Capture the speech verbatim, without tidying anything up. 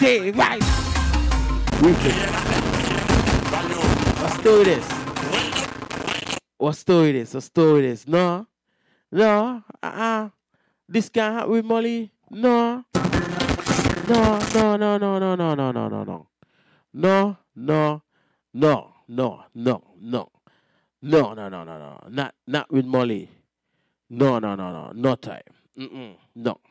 day, right? Wicked. What story this? What story this? What story this? No, no, uh-uh. This can't happen with Molly. No, no, no, no, no, no, no, no, no, no, no. No, no, no, no, no, no. No, no, no, no, no. Not not with Molly. No, no, no, no. No time. Mm-mm. No.